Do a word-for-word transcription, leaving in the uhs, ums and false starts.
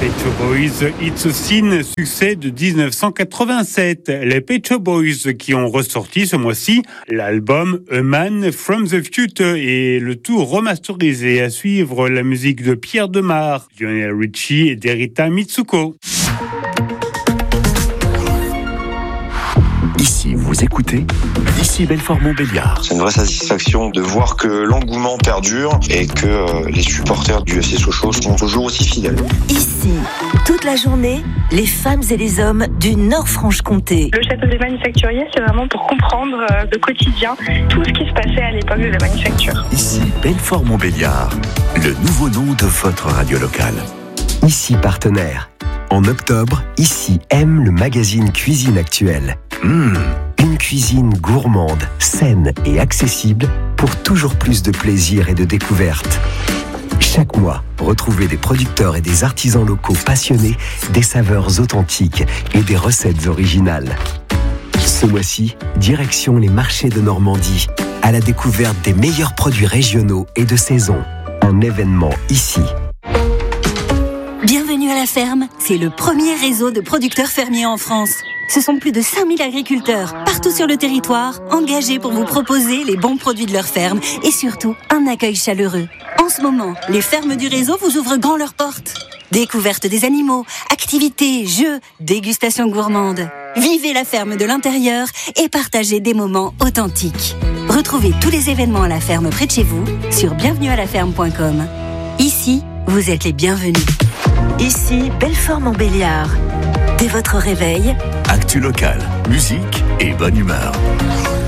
Pet Shop Boys, It's a Sin, succès de dix-neuf cent quatre-vingt-sept. Les Pet Shop Boys qui ont ressorti ce mois-ci l'album A Man from the Future et le tout remasterisé. À suivre la musique de Pierre Demar, Lionel Richie et d'Erita Mitsuko. Ici, vous écoutez Ici Belfort-Montbéliard. C'est une vraie satisfaction de voir que l'engouement perdure et que euh, les supporters du F C Sochaux sont toujours aussi fidèles. Ici, toute la journée, les femmes et les hommes du Nord-Franche-Comté. Le château des manufacturiers, c'est vraiment pour comprendre euh, de quotidien tout ce qui se passait à l'époque de la manufacture. Ici Belfort-Montbéliard, le nouveau nom de votre radio locale. Ici partenaire. En octobre, Ici aime le magazine Cuisine Actuelle. Mmh, une cuisine gourmande, saine et accessible pour toujours plus de plaisir et de découverte. Chaque mois, retrouvez des producteurs et des artisans locaux passionnés, des saveurs authentiques et des recettes originales. Ce mois-ci, direction les marchés de Normandie, à la découverte des meilleurs produits régionaux et de saison. Un événement ici. Bienvenue à la ferme, c'est le premier réseau de producteurs fermiers en France. Ce sont plus de cinq mille agriculteurs, partout sur le territoire, engagés pour vous proposer les bons produits de leur ferme et surtout un accueil chaleureux. En ce moment, les fermes du réseau vous ouvrent grand leurs portes. Découverte des animaux, activités, jeux, dégustation gourmande. Vivez la ferme de l'intérieur et partagez des moments authentiques. Retrouvez tous les événements à la ferme près de chez vous sur bienvenue à la ferme point com. Ici, vous êtes les bienvenus. Ici, Belfort-Montbéliard. Dès votre réveil, Actu local, musique et bonne humeur.